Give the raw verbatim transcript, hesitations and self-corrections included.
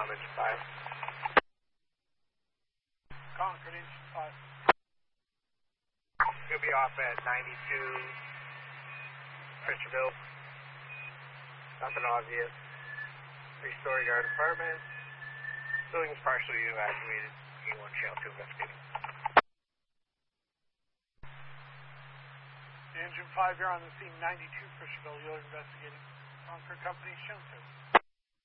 com, engine five. Concord, engine five. You'll be off at ninety-two Fisherville. Nothing obvious. Three-story guard apartment. Building is partially evacuated. E one channel two investigating. Engine five, you're on the scene, ninety-two Fisherville. You're investigating. Concord Company, shown to.